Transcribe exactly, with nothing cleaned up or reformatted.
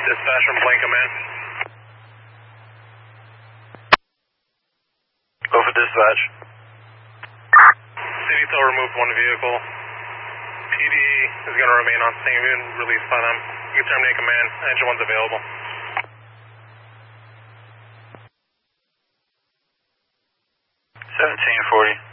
Dispatch from Blaine Command. Go for dispatch. C D T O removed one vehicle. P D is going to remain on scene and released by them. You can terminate command. Engine one's available. seventeen forty.